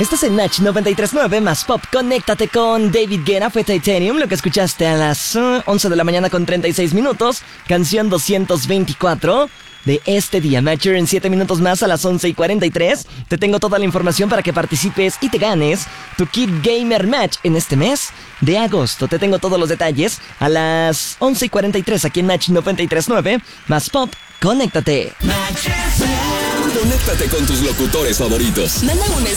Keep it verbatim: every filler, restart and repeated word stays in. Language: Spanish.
Estás en Match noventa y tres punto nueve más Pop. Conéctate con David Guetta, fue Titanium, lo que escuchaste a las uh, once de la mañana con treinta y seis minutos. Canción doscientos veinticuatro de este día. Matcher, en siete minutos más a las once y cuarenta y tres. Te tengo toda la información para que participes y te ganes tu Kit Gamer Match en este mes de agosto. Te tengo todos los detalles a las once y cuarenta y tres aquí en Match noventa y tres punto nueve más Pop. Conéctate. Conéctate con tus locutores favoritos. Manda un